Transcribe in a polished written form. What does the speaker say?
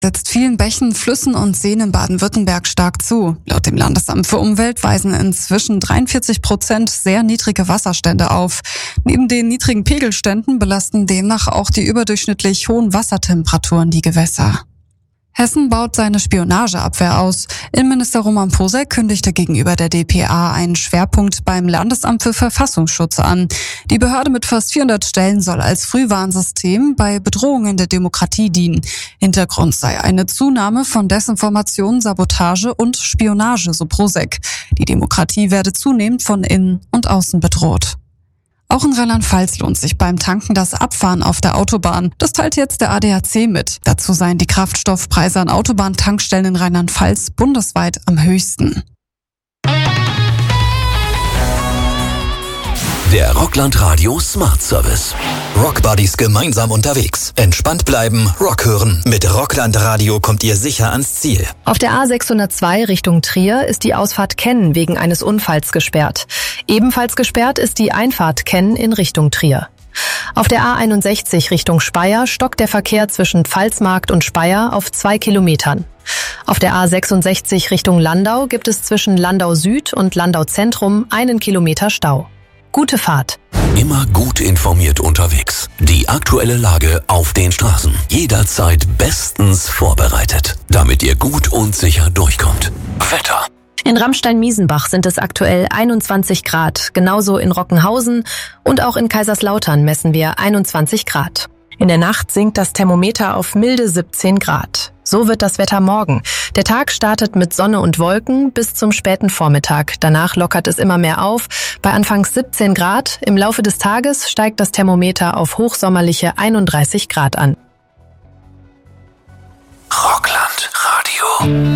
Setzt vielen Bächen, Flüssen und Seen in Baden-Württemberg stark zu. Laut dem Landesamt für Umwelt weisen inzwischen 43% sehr niedrige Wasserstände auf. Neben den niedrigen Pegelständen belasten demnach auch die überdurchschnittlich hohen Wassertemperaturen die Gewässer. Hessen baut seine Spionageabwehr aus. Innenminister Roman Posek kündigte gegenüber der dpa einen Schwerpunkt beim Landesamt für Verfassungsschutz an. Die Behörde mit fast 400 Stellen soll als Frühwarnsystem bei Bedrohungen der Demokratie dienen. Hintergrund sei eine Zunahme von Desinformation, Sabotage und Spionage, so Posek. Die Demokratie werde zunehmend von innen und außen bedroht. Auch in Rheinland-Pfalz lohnt sich beim Tanken das Abfahren auf der Autobahn. Das teilt jetzt der ADAC mit. Dazu seien die Kraftstoffpreise an Autobahntankstellen in Rheinland-Pfalz bundesweit am höchsten. Der Rockland Radio Smart Service. Rock Buddies gemeinsam unterwegs. Entspannt bleiben, Rock hören. Mit Rockland Radio kommt ihr sicher ans Ziel. Auf der A602 Richtung Trier ist die Ausfahrt Kenn wegen eines Unfalls gesperrt. Ebenfalls gesperrt ist die Einfahrt Kenn in Richtung Trier. Auf der A61 Richtung Speyer stockt der Verkehr zwischen Pfalzmarkt und Speyer auf 2 Kilometern. Auf der A66 Richtung Landau gibt es zwischen Landau Süd und Landau Zentrum 1 Kilometer Stau. Gute Fahrt. Immer gut informiert unterwegs. Die aktuelle Lage auf den Straßen. Jederzeit bestens vorbereitet, damit ihr gut und sicher durchkommt. Wetter. In Ramstein-Miesenbach sind es aktuell 21 Grad. Genauso in Rockenhausen und auch in Kaiserslautern messen wir 21 Grad. In der Nacht sinkt das Thermometer auf milde 17 Grad. So wird das Wetter morgen. Der Tag startet mit Sonne und Wolken bis zum späten Vormittag. Danach lockert es immer mehr auf. Bei anfangs 17 Grad. Im Laufe des Tages steigt das Thermometer auf hochsommerliche 31 Grad an. Rockland Radio.